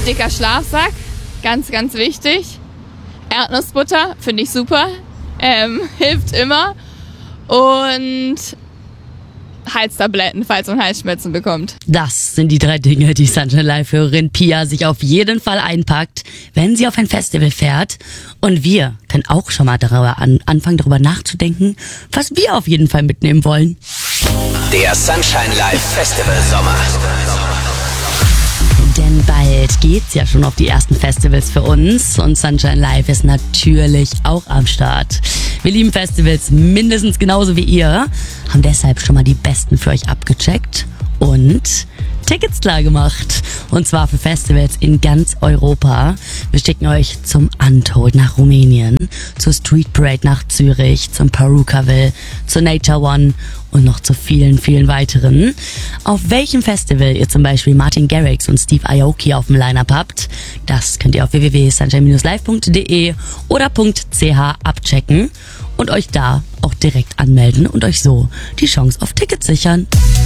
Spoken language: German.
Dicker Schlafsack, ganz, ganz wichtig. Erdnussbutter, finde ich super, hilft immer. Und Halstabletten, falls man Halsschmerzen bekommt. Das sind die 3 Dinge, die Sunshine Live-Hörerin Pia sich auf jeden Fall einpackt, wenn sie auf ein Festival fährt. Und wir können auch schon mal anfangen, darüber nachzudenken, was wir auf jeden Fall mitnehmen wollen. Der Sunshine Live Festival Sommer. Denn bald geht's ja schon auf die ersten Festivals für uns und Sunshine Live ist natürlich auch am Start. Wir lieben Festivals mindestens genauso wie ihr, haben deshalb schon mal die besten für euch abgecheckt und Tickets klar gemacht. Und zwar für Festivals in ganz Europa. Wir schicken euch zum Untold nach Rumänien, zur Street Parade nach Zürich, zum Perukaville, zur Nature One und noch zu vielen, vielen weiteren. Auf welchem Festival ihr zum Beispiel Martin Garrix und Steve Aoki auf dem Line-Up habt, das könnt ihr auf www.sunshine-live.de oder .ch abchecken und euch da auch direkt anmelden und euch so die Chance auf Tickets sichern.